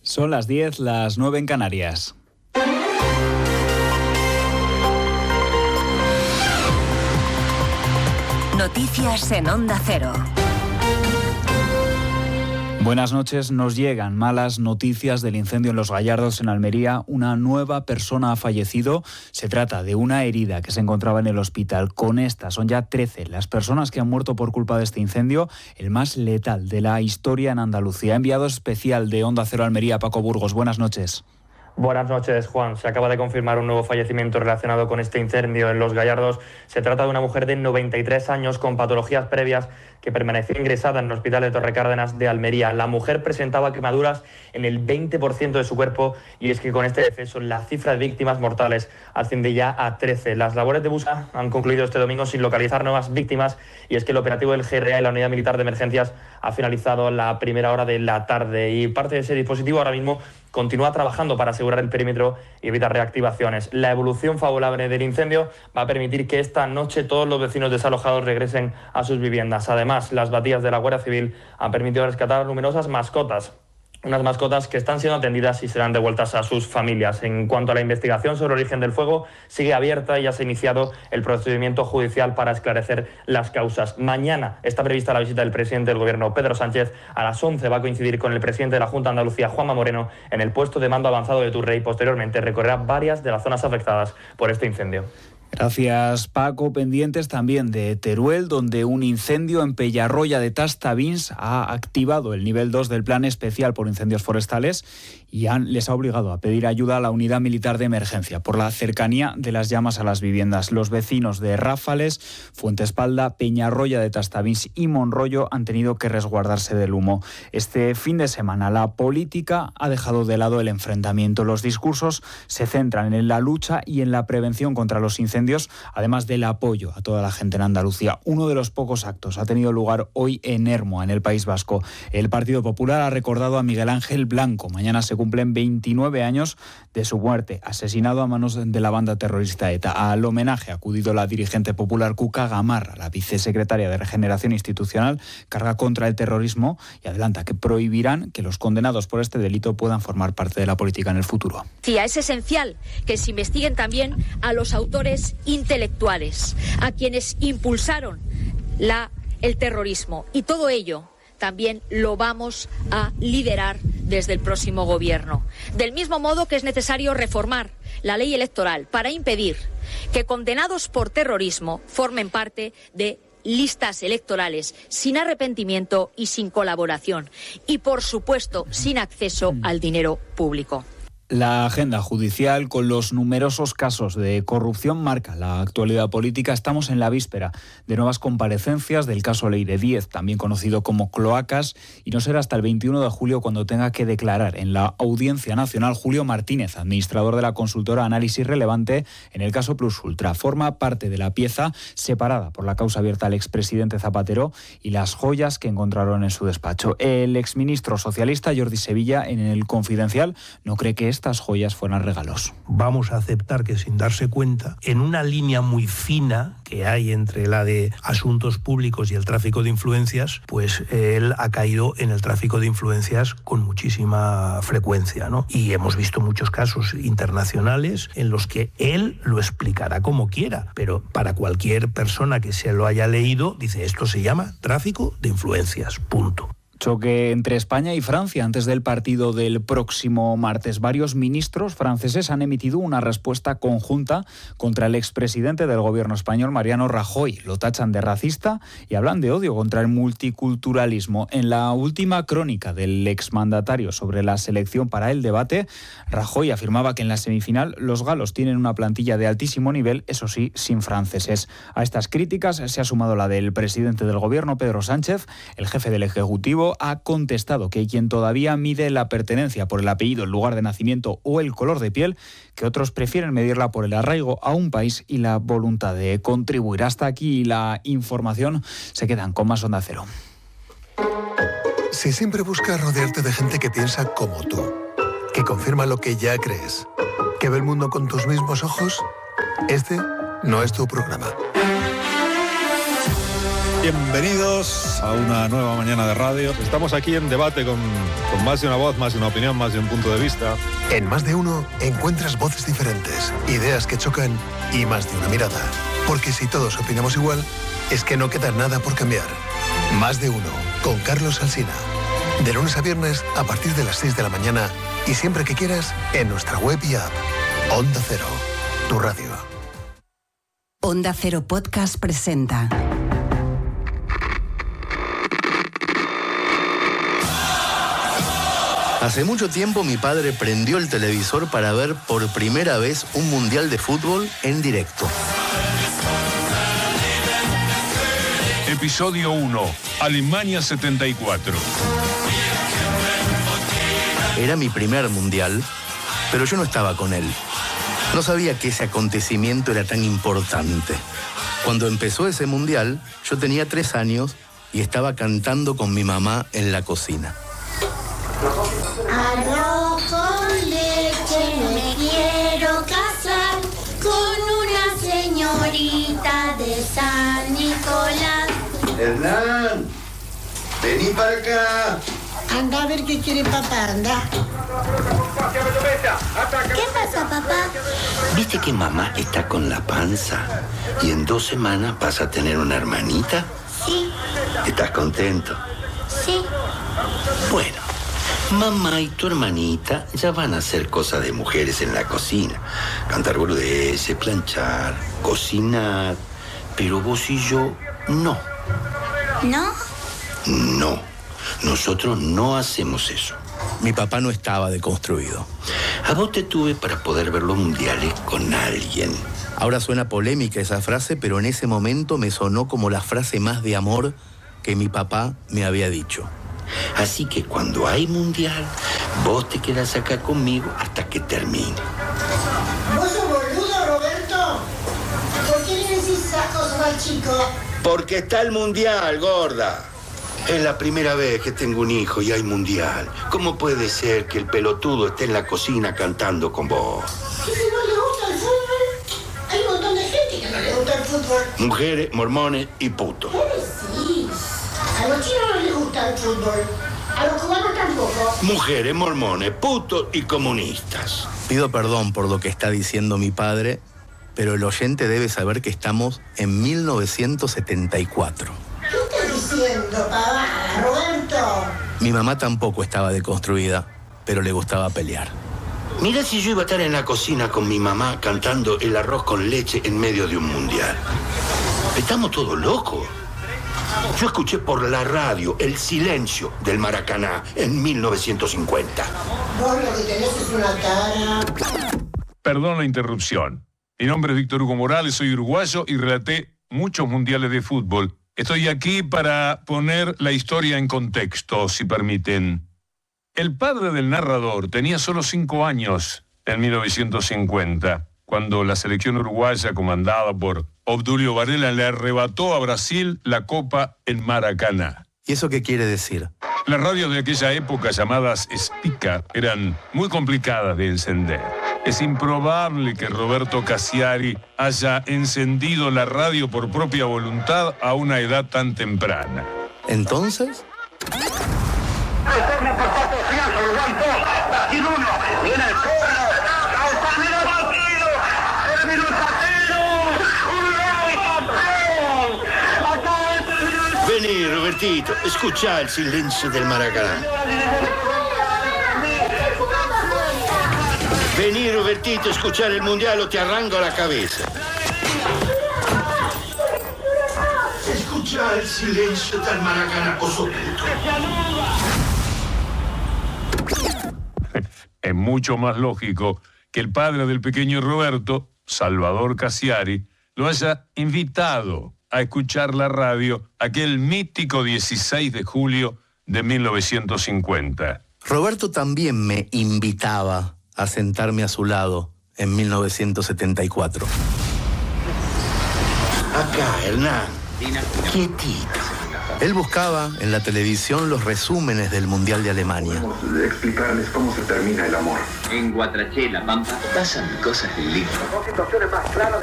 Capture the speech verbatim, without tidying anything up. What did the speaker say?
Son las diez, las nueve en Canarias. Noticias en Onda Cero. Buenas noches. Nos llegan malas noticias del incendio en Los Gallardos, en Almería. Una nueva persona ha fallecido. Se trata de una herida que se encontraba en el hospital. Con esta son ya trece las personas que han muerto por culpa de este incendio, el más letal de la historia en Andalucía. Enviado especial de Onda Cero Almería, Paco Burgos. Buenas noches. Buenas noches, Juan. Se acaba de confirmar un nuevo fallecimiento relacionado con este incendio en Los Gallardos. Se trata de una mujer de noventa y tres años con patologías previas que permaneció ingresada en el Hospital de Torrecárdenas de Almería. La mujer presentaba quemaduras en el veinte por ciento de su cuerpo y es que con este deceso la cifra de víctimas mortales asciende ya a trece. Las labores de búsqueda han concluido este domingo sin localizar nuevas víctimas y es que el operativo del G R A y la Unidad Militar de Emergencias ha finalizado a la primera hora de la tarde y parte de ese dispositivo ahora mismo continúa trabajando para asegurar el perímetro y evitar reactivaciones. La evolución favorable del incendio va a permitir que esta noche todos los vecinos desalojados regresen a sus viviendas. Además, las baterías de la Guardia Civil han permitido rescatar numerosas mascotas. Unas mascotas que están siendo atendidas y serán devueltas a sus familias. En cuanto a la investigación sobre el origen del fuego, sigue abierta y ya se ha iniciado el procedimiento judicial para esclarecer las causas. Mañana está prevista la visita del presidente del Gobierno, Pedro Sánchez. A las once va a coincidir con el presidente de la Junta de Andalucía, Juanma Moreno, en el puesto de mando avanzado de Turre y posteriormente recorrerá varias de las zonas afectadas por este incendio. Gracias, Paco. Pendientes también de Teruel, donde un incendio en Pellarroya de Tastavins ha activado el nivel dos del Plan Especial por Incendios Forestales y han, les ha obligado a pedir ayuda a la Unidad Militar de Emergencia por la cercanía de las llamas a las viviendas. Los vecinos de Ráfales, Fuentespalda, Peñarroya de Tastavins y Monroyo han tenido que resguardarse del humo. Este fin de semana la política ha dejado de lado el enfrentamiento. Los discursos se centran en la lucha y en la prevención contra los incendios, además del apoyo a toda la gente en Andalucía. Uno de los pocos actos ha tenido lugar hoy en Hermoa, en el País Vasco. El Partido Popular ha recordado a Miguel Ángel Blanco. Mañana se cumplen veintinueve años de su muerte, asesinado a manos de la banda terrorista ETA. Al homenaje ha acudido la dirigente popular Cuca Gamarra. La vicesecretaria de Regeneración Institucional carga contra el terrorismo y adelanta que prohibirán que los condenados por este delito puedan formar parte de la política en el futuro. Sí, es esencial que se investiguen también a los autores intelectuales, a quienes impulsaron la, el terrorismo, y todo ello también lo vamos a liderar desde el próximo gobierno. Del mismo modo que es necesario reformar la ley electoral para impedir que condenados por terrorismo formen parte de listas electorales sin arrepentimiento y sin colaboración y, por supuesto, sin acceso al dinero público. La agenda judicial con los numerosos casos de corrupción marca la actualidad política. Estamos en la víspera de nuevas comparecencias del caso Leire diez, también conocido como Cloacas, y no será hasta el veintiuno de julio cuando tenga que declarar en la Audiencia Nacional Julio Martínez, administrador de la consultora Análisis Relevante, en el caso Plus Ultra. Forma parte de la pieza separada por la causa abierta al expresidente Zapatero y las joyas que encontraron en su despacho. El exministro socialista Jordi Sevilla, en el Confidencial, no cree que es estas joyas fueran regalos. Vamos a aceptar que sin darse cuenta, en una línea muy fina que hay entre la de asuntos públicos y el tráfico de influencias, pues él ha caído en el tráfico de influencias con muchísima frecuencia, ¿no? Y hemos visto muchos casos internacionales en los que él lo explicará como quiera, pero para cualquier persona que se lo haya leído, dice, esto se llama tráfico de influencias, punto. Choque entre España y Francia antes del partido del próximo martes. Varios ministros franceses han emitido una respuesta conjunta contra el expresidente del gobierno español, Mariano Rajoy. Lo tachan de racista y hablan de odio contra el multiculturalismo. En la última crónica del exmandatario sobre la selección para el debate, Rajoy afirmaba que en la semifinal los galos tienen una plantilla de altísimo nivel, eso sí, sin franceses. A estas críticas se ha sumado la del presidente del gobierno, Pedro Sánchez. El jefe del Ejecutivo ha contestado que quien todavía mide la pertenencia por el apellido, el lugar de nacimiento o el color de piel, que otros prefieren medirla por el arraigo a un país y la voluntad de contribuir. Hasta aquí la información. Se quedan con más Onda Cero. Si siempre buscas rodearte de gente que piensa como tú, que confirma lo que ya crees, que ve el mundo con tus mismos ojos, este no es tu programa. Bienvenidos a una nueva mañana de radio. Estamos aquí en debate con, con más de una voz, más de una opinión, más de un punto de vista. En Más de Uno encuentras voces diferentes, ideas que chocan y más de una mirada. Porque si todos opinamos igual, es que no queda nada por cambiar. Más de Uno, con Carlos Alsina. De lunes a viernes a partir de las seis de la mañana y siempre que quieras en nuestra web y app. Onda Cero, tu radio. Onda Cero Podcast presenta... Hace mucho tiempo mi padre prendió el televisor para ver por primera vez un mundial de fútbol en directo. Episodio uno, Alemania setenta y cuatro. Era mi primer mundial, pero yo no estaba con él. No sabía que ese acontecimiento era tan importante. Cuando empezó ese mundial, yo tenía tres años y estaba cantando con mi mamá en la cocina. Arroz con leche, me quiero casar con una señorita de San Nicolás. Hernán, vení para acá. Anda a ver qué quiere papá, anda. ¿Qué pasa, papá? ¿Viste que mamá está con la panza y en dos semanas vas a tener una hermanita? Sí. ¿Estás contento? Sí. Bueno, mamá y tu hermanita ya van a hacer cosas de mujeres en la cocina. Cantar boludeces, planchar, cocinar. Pero vos y yo, no. ¿No? No. Nosotros no hacemos eso. Mi papá no estaba deconstruido. A vos te tuve para poder ver los mundiales con alguien. Ahora suena polémica esa frase, pero en ese momento me sonó como la frase más de amor que mi papá me había dicho. Así que cuando hay mundial, vos te quedás acá conmigo hasta que termine. ¿Vos sos boludo, Roberto? ¿Por qué le decís esas cosas al chico? Porque está el mundial, gorda. Es la primera vez que tengo un hijo y hay mundial. ¿Cómo puede ser que el pelotudo esté en la cocina cantando con vos? ¿Que si no le gusta el fútbol? Hay un montón de gente que no le gusta el fútbol. Mujeres, mormones y putos. ¿Qué decís? A los chinos no les gusta el fútbol. A los cubanos tampoco. Mujeres, mormones, putos y comunistas. Pido perdón por lo que está diciendo mi padre, pero el oyente debe saber que estamos en mil novecientos setenta y cuatro. ¿Qué estás diciendo, pavada, Roberto? Mi mamá tampoco estaba deconstruida, pero le gustaba pelear. Mira si yo iba a estar en la cocina con mi mamá cantando el arroz con leche en medio de un mundial. Estamos todos locos. Yo escuché por la radio el silencio del Maracaná en mil novecientos cincuenta. Vos lo que tenés es una cara... Perdón la interrupción. Mi nombre es Víctor Hugo Morales, soy uruguayo y relaté muchos mundiales de fútbol. Estoy aquí para poner la historia en contexto, si permiten. El padre del narrador tenía solo cinco años en mil novecientos cincuenta, cuando la selección uruguaya, comandada por Obdulio Varela, le arrebató a Brasil la Copa en Maracaná. ¿Y eso qué quiere decir? Las radios de aquella época, llamadas Spica, eran muy complicadas de encender. Es improbable que Roberto Cassiari haya encendido la radio por propia voluntad a una edad tan temprana. ¿Entonces? Vení, Robertito, escucha el silencio del Maracaná. Vení, Robertito, a escuchar el mundial o te arranco la cabeza. Escucha el silencio del Maracaná, oso puto. Es mucho más lógico que el padre del pequeño Roberto, Salvador Cassiari, lo haya invitado a escuchar la radio aquel mítico dieciséis de julio de mil novecientos cincuenta. Roberto también me invitaba a sentarme a su lado en mil novecientos setenta y cuatro. Acá, Hernán. Quietito. Él buscaba en la televisión los resúmenes del Mundial de Alemania. Vamos a explicarles cómo se termina el amor. En Guatraché, La Pampa, pasan cosas del libro.